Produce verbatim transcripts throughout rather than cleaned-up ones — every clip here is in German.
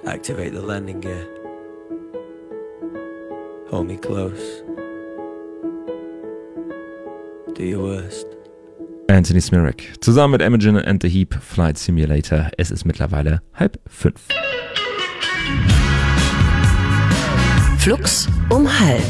Activate the landing gear. Hold me close. Do your worst. Anthony Smirek. Zusammen mit Imogen and the Heap Flight Simulator. Es ist mittlerweile halb fünf. Flux um halb.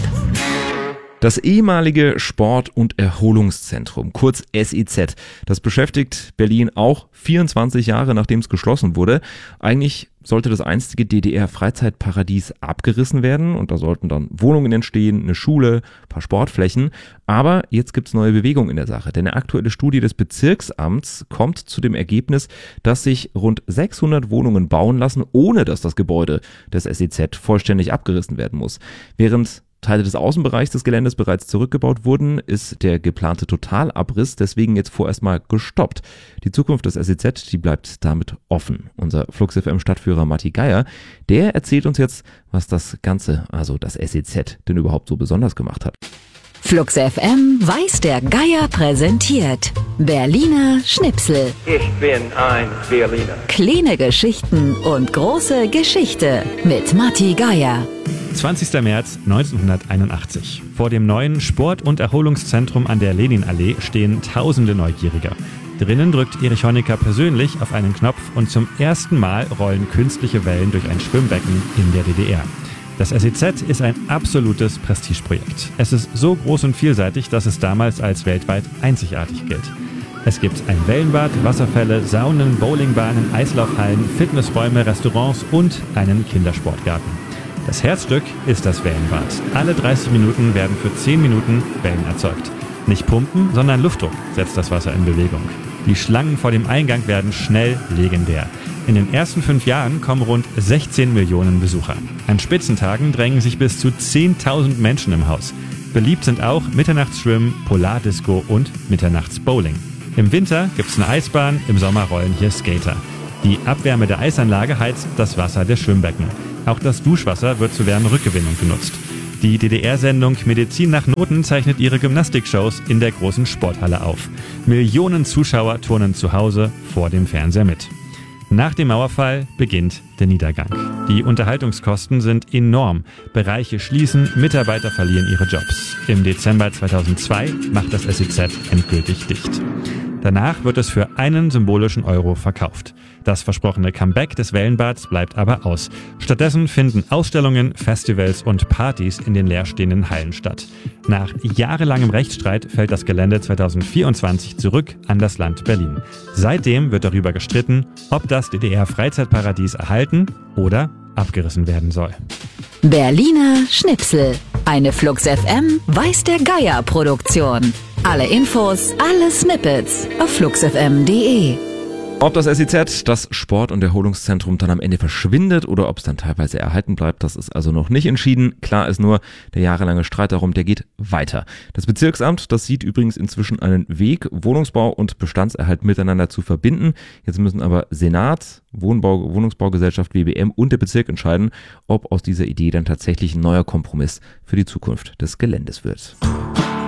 Das ehemalige Sport- und Erholungszentrum, kurz S E Z, das beschäftigt Berlin auch vierundzwanzig Jahre, nachdem es geschlossen wurde. Eigentlich sollte das einstige D D R-Freizeitparadies abgerissen werden und da sollten dann Wohnungen entstehen, eine Schule, ein paar Sportflächen. Aber jetzt gibt es neue Bewegung in der Sache, denn eine aktuelle Studie des Bezirksamts kommt zu dem Ergebnis, dass sich rund sechshundert Wohnungen bauen lassen, ohne dass das Gebäude des S E Z vollständig abgerissen werden muss. Während Teile des Außenbereichs des Geländes bereits zurückgebaut wurden, ist der geplante Totalabriss deswegen jetzt vorerst mal gestoppt. Die Zukunft des S E Z, die bleibt damit offen. Unser Flux F M Stadtführer Matti Geier, der erzählt uns jetzt, was das Ganze, also das S E Z, denn überhaupt so besonders gemacht hat. Flux F M weiß der Geier präsentiert. Berliner Schnipsel. Ich bin ein Berliner. Kleine Geschichten und große Geschichte mit Matti Geier. zwanzigster März neunzehnhunderteinundachtzig. Vor dem neuen Sport- und Erholungszentrum an der Leninallee stehen tausende Neugieriger. Drinnen drückt Erich Honecker persönlich auf einen Knopf und zum ersten Mal rollen künstliche Wellen durch ein Schwimmbecken in der D D R. Das S E Z ist ein absolutes Prestigeprojekt. Es ist so groß und vielseitig, dass es damals als weltweit einzigartig gilt. Es gibt ein Wellenbad, Wasserfälle, Saunen, Bowlingbahnen, Eislaufhallen, Fitnessräume, Restaurants und einen Kindersportgarten. Das Herzstück ist das Wellenbad. Alle dreißig Minuten werden für zehn Minuten Wellen erzeugt. Nicht Pumpen, sondern Luftdruck setzt das Wasser in Bewegung. Die Schlangen vor dem Eingang werden schnell legendär. In den ersten fünf Jahren kommen rund sechzehn Millionen Besucher. An Spitzentagen drängen sich bis zu zehntausend Menschen im Haus. Beliebt sind auch Mitternachtsschwimmen, Polardisco und Mitternachtsbowling. Im Winter gibt's eine Eisbahn, im Sommer rollen hier Skater. Die Abwärme der Eisanlage heizt das Wasser der Schwimmbecken. Auch das Duschwasser wird zur Wärmerückgewinnung genutzt. Die D D R-Sendung Medizin nach Noten zeichnet ihre Gymnastikshows in der großen Sporthalle auf. Millionen Zuschauer turnen zu Hause vor dem Fernseher mit. Nach dem Mauerfall beginnt der Niedergang. Die Unterhaltungskosten sind enorm. Bereiche schließen, Mitarbeiter verlieren ihre Jobs. Im Dezember zweitausendzwei macht das S E Z endgültig dicht. Danach wird es für einen symbolischen Euro verkauft. Das versprochene Comeback des Wellenbads bleibt aber aus. Stattdessen finden Ausstellungen, Festivals und Partys in den leerstehenden Hallen statt. Nach jahrelangem Rechtsstreit fällt das Gelände zweitausendvierundzwanzig zurück an das Land Berlin. Seitdem wird darüber gestritten, ob das D D R-Freizeitparadies erhalten oder abgerissen werden soll. Berliner Schnipsel. Eine Flux F M weiß der Geier Produktion. Alle Infos, alle Snippets auf flux f m punkt d e. Ob das S E Z, das Sport- und Erholungszentrum, dann am Ende verschwindet oder ob es dann teilweise erhalten bleibt, das ist also noch nicht entschieden. Klar ist nur, der jahrelange Streit darum, der geht weiter. Das Bezirksamt, das sieht übrigens inzwischen einen Weg, Wohnungsbau und Bestandserhalt miteinander zu verbinden. Jetzt müssen aber Senat, Wohnbau, Wohnungsbaugesellschaft W B M und der Bezirk entscheiden, ob aus dieser Idee dann tatsächlich ein neuer Kompromiss für die Zukunft des Geländes wird.